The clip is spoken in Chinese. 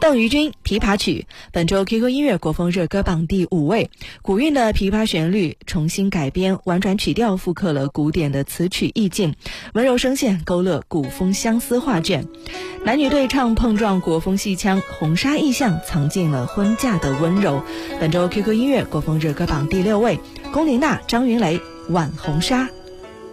邓于君琵琶曲，本周 QQ 音乐国风热歌榜第5位。古韵的琵琶旋律重新改编，婉转曲调复刻了古典的词曲意境，温柔声线勾勒古风相思画卷。男女对唱碰撞国风戏腔，红纱意象藏进了婚嫁的温柔。本周 QQ 音乐国风热歌榜第6位，龚琳娜、张云雷《挽红纱》。